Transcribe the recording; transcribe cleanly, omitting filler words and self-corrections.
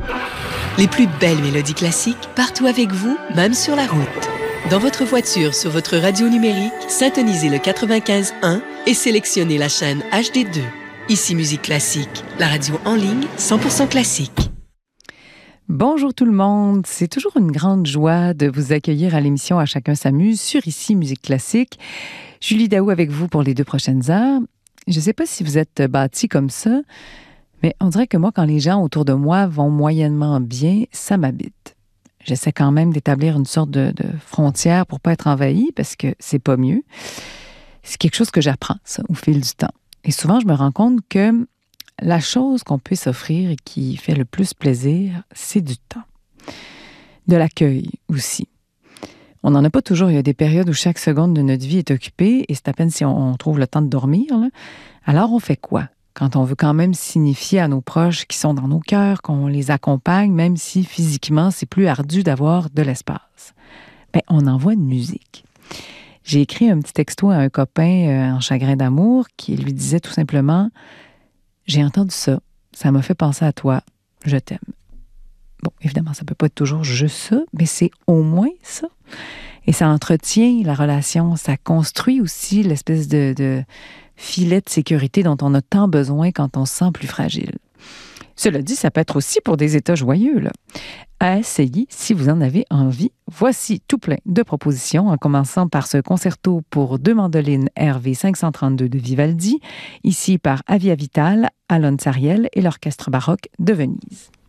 Les plus belles mélodies classiques partout avec vous, même sur la route. Dans votre voiture, sur votre radio numérique, syntonisez le 95.1 et sélectionnez la chaîne HD2. Ici Musique Classique, la radio en ligne 100% classique. Bonjour tout le monde, c'est toujours une grande joie de vous accueillir à l'émission À chacun s'amuse sur Ici Musique Classique. Julie Daou avec vous pour les 2 prochaines heures. Je ne sais pas si vous êtes bâtis comme ça, mais on dirait que moi, quand les gens autour de moi vont moyennement bien, ça m'habite. J'essaie quand même d'établir une sorte de frontière pour ne pas être envahie, parce que c'est pas mieux. C'est quelque chose que j'apprends, ça, au fil du temps. Et souvent, je me rends compte que la chose qu'on peut s'offrir et qui fait le plus plaisir, c'est du temps. De l'accueil aussi. On n'en a pas toujours. Il y a des périodes où chaque seconde de notre vie est occupée et c'est à peine si on trouve le temps de dormir, là. Alors, on fait quoi quand on veut quand même signifier à nos proches qui sont dans nos cœurs, qu'on les accompagne, même si physiquement, c'est plus ardu d'avoir de l'espace? Bien, on envoie une musique. J'ai écrit un petit texto à un copain en chagrin d'amour qui lui disait tout simplement « J'ai entendu ça, ça m'a fait penser à toi, je t'aime. » Bon, évidemment, ça peut pas être toujours juste ça, mais c'est au moins ça. Et ça entretient la relation, ça construit aussi l'espèce de filet de sécurité dont on a tant besoin quand on se sent plus fragile. Cela dit, ça peut être aussi pour des états joyeux, là. À essayer si vous en avez envie. Voici tout plein de propositions, en commençant par ce concerto pour 2 mandolines RV 532 de Vivaldi, ici par Avia Vital, Alon Sariel et l'Orchestre baroque de Venise.